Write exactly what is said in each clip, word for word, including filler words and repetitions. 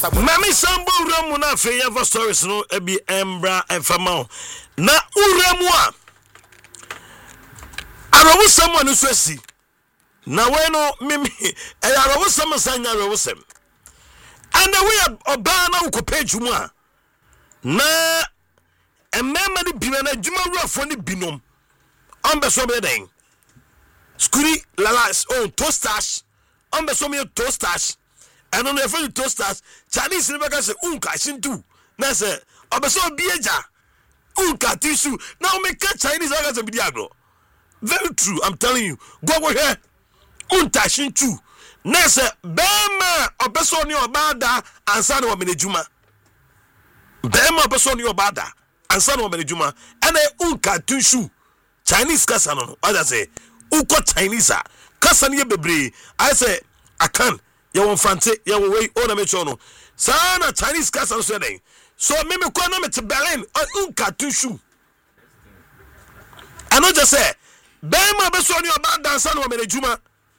Mami sambo uramu na fe yeva stories no ebi embra enfama na uramu a arawu samwa no swesi na we no mimi e arawu sam sanya arawu sam and we oba na ukopejum a na emema ni bina na djuma ruafo ni binom ambeso be den skuri lalas oh toasters ambeso me toasters and on the front toasters Chinese never say unka shintu na say obeso bieja unka tissue now make Chinese aga say bidiagro very true I'm telling you go go here unta shintu na say bema obeso ni obada ansa na omenejuma bema obeso ni obada ansa na omenejuma and unka tissue Chinese kasa no other say uko Chinese kasa ni bebre I say I can ya won frante ya wo we o na me cho no sana Chinese kasa so den so me me ko na me te Berlin unka tushu ano just say be ma be so ni oba dansa no me juma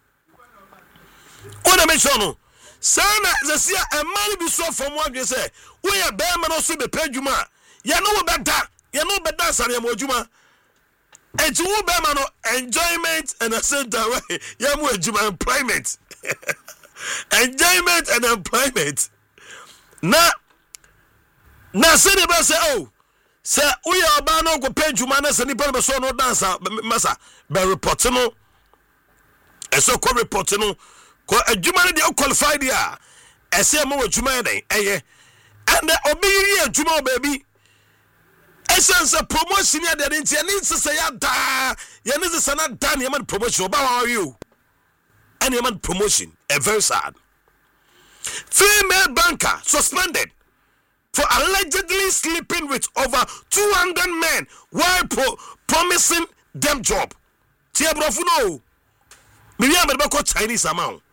o na me cho no sana zesia e man bi so from wadwe say we ya be ma no so be pa juma ya no wo beda ya no be dansa ya mo juma and to wo be ma no enjoyment and a center way ya mo juma employment enjoyment and employment na na say the best say oh say we are ba no go pay juma na say ni pa be so no dance masa be report no e so ko report no ko adjuma ne dey qualified dia e say mo adjuma den eye and obi yi adjuma baby essence promotion ya dey ntia ni say ya da ya ni say na da ne man promotion ba wa you and man promotion a very sad. Female banker suspended for allegedly sleeping with over two hundred men while pro- promising them job. Tia brofuno. Maybe I'm about to Chinese amount.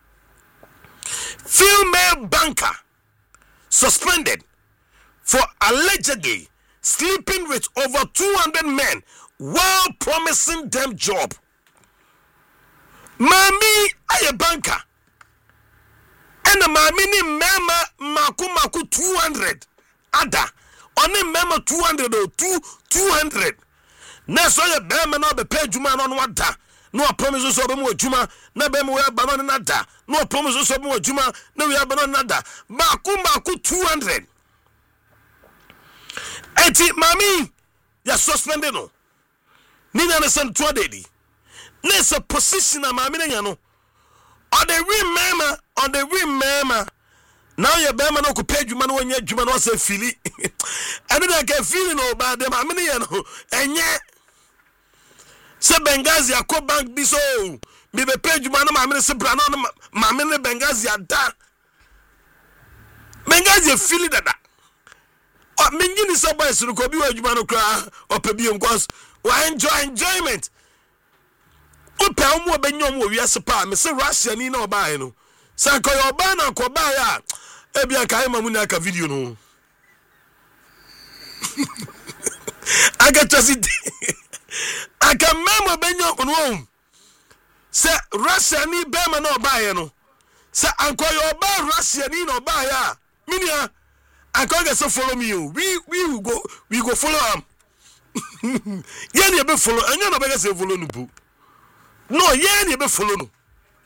Female banker suspended for allegedly sleeping with over two hundred men while promising them job. Mami aye banker and the mami ni mema maku maku two hundred ada oni mema two hundred or two two hundred na so ye bema na be pay juma no no ada no promise so be mo juma na be mo we ba no na da no promise so be mo juma na we ba no na da maku maku two hundred eti mami ya suspended no ni na na sen two dedi. There's a position of my meaning, no. On the remember, on the remember. Now your Bama no could pay you man when you're Juman was a feeling. I don't get feeling about them. I mean, you know, and yet, say Benghazi, a co bank be so. Be the page you man, my minister Brano, my minister Benghazi are done. Benghazi feeling that. What mean you need somebody to go be where you man cry or pay on cause why enjoy enjoyment. Ope omo benyom wo wiase pa me se Russia ni na oba no san ko yo ba na ko ba ya e bia kai mamu na ka video no aga tasi aga memo benyom no se Russia ni be ma na oba ya no se anko yo ba Russia ni na oba ya minia anko ga so follow me we we will go we go follow am yen ye be follow anya na be ga se follow no bu no, yeah, you be follow.